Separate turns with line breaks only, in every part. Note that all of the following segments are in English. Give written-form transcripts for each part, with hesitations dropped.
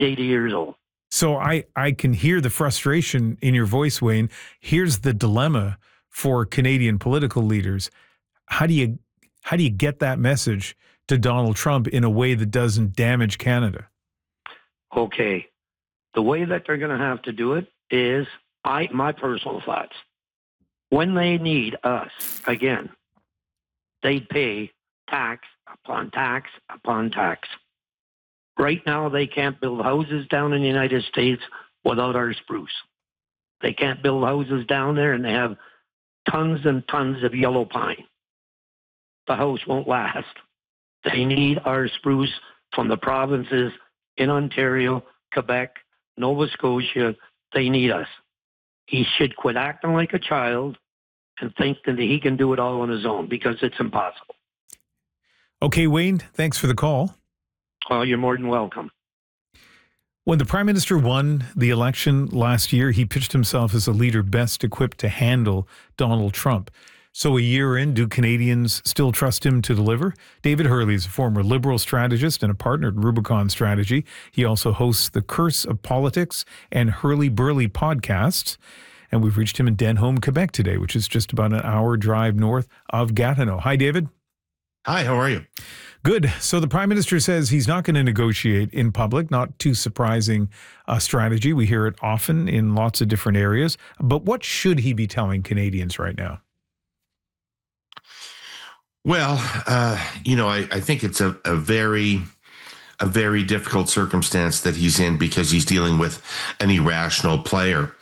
80 years old.
So I can hear the frustration in your voice, Wayne. Here's the dilemma for Canadian political leaders. How do you get that message to Donald Trump in a way that doesn't damage Canada?
Okay. The way that they're going to have to do it is, my personal thoughts, when they need us, again, they pay tax upon tax upon tax. Right now, they can't build houses down in the United States without our spruce. They can't build houses down there, and they have tons and tons of yellow pine. The house won't last. They need our spruce from the provinces in Ontario, Quebec, Nova Scotia. They need us. He should quit acting like a child and think that he can do it all on his own, because it's impossible.
Okay, Wayne, thanks for the call.
Oh, you're more than welcome.
When the Prime Minister won the election last year, he pitched himself as a leader best equipped to handle Donald Trump. So a year in, do Canadians still trust him to deliver? David Hurley is a former Liberal strategist and a partner at Rubicon Strategy. He also hosts the Curse of Politics and Hurley Burley podcasts. And we've reached him in Denholme, Quebec today, which is just about an hour drive north of Gatineau. Hi, David.
Hi, how are you?
Good. So the Prime Minister says he's not going to negotiate in public. Not too surprising strategy. We hear it often in lots of different areas. But what should he be telling Canadians right now?
Well, I think it's a very difficult circumstance that he's in, because he's dealing with an irrational player.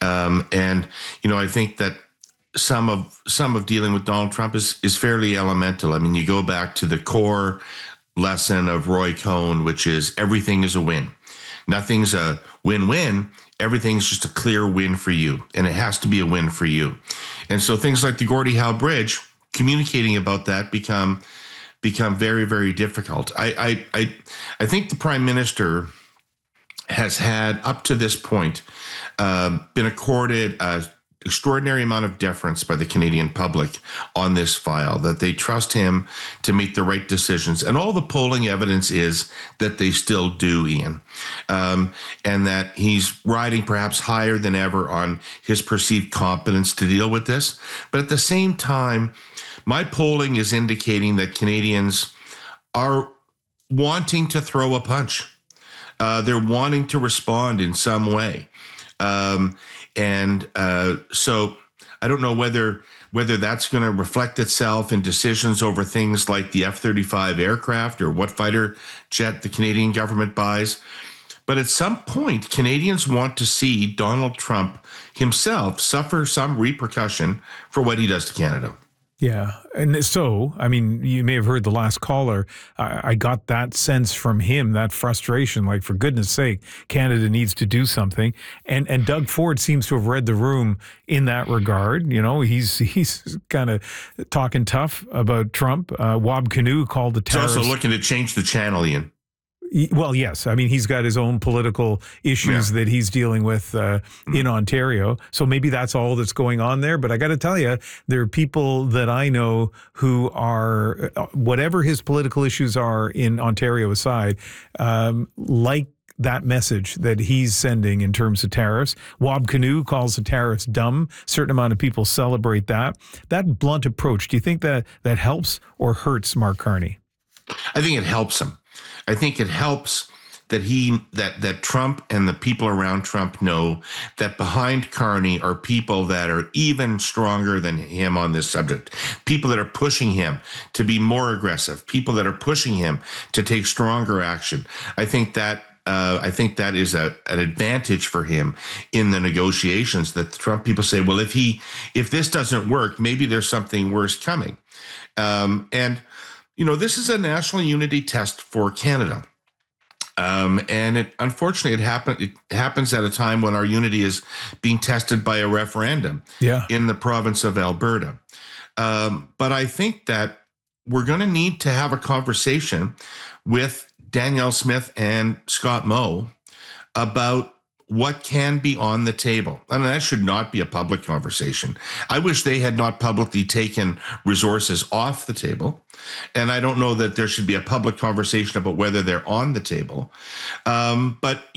I think that some of dealing with Donald Trump is fairly elemental. I mean, you go back to the core lesson of Roy Cohn, which is everything is a win. Nothing's a win-win. Everything's just a clear win for you, and it has to be a win for you. And so things like the Gordie Howe Bridge, communicating about that become very, very difficult. I think the Prime Minister has had, up to this point, been accorded an extraordinary amount of deference by the Canadian public on this file, that they trust him to make the right decisions. And all the polling evidence is that they still do, Ian, and that he's riding perhaps higher than ever on his perceived competence to deal with this. But at the same time, my polling is indicating that Canadians are wanting to throw a punch. They're wanting to respond in some way. So I don't know whether that's going to reflect itself in decisions over things like the F-35 aircraft or what fighter jet the Canadian government buys. But at some point, Canadians want to see Donald Trump himself suffer some repercussion for what he does to Canada.
Yeah. And so, I mean, you may have heard the last caller. I got that sense from him, that frustration, like, for goodness sake, Canada needs to do something. And Doug Ford seems to have read the room in that regard. You know, he's kind of talking tough about Trump. Wab Kinew called the tariffs.
He's also looking to change the channel, Ian.
Well, yes. I mean, he's got his own political issues that he's dealing with in Ontario. So maybe that's all that's going on there. But I got to tell you, there are people that I know who are, whatever his political issues are in Ontario aside, like that message that he's sending in terms of tariffs. Wab Kinew calls the tariffs dumb. A certain amount of people celebrate that. That blunt approach, do you think that helps or hurts Mark Carney?
I think it helps him. I think it helps that Trump and the people around Trump know that behind Carney are people that are even stronger than him on this subject, people that are pushing him to be more aggressive, people that are pushing him to take stronger action. I think that is an advantage for him in the negotiations, that the Trump people say, well, if this doesn't work, maybe there's something worse coming. This is a national unity test for Canada. And unfortunately, it happens at a time when our unity is being tested by a referendum in the province of Alberta. But I think that we're going to need to have a conversation with Danielle Smith and Scott Moe about what can be on the table. And that should not be a public conversation. I wish they had not publicly taken resources off the table. And I don't know that there should be a public conversation about whether they're on the table. But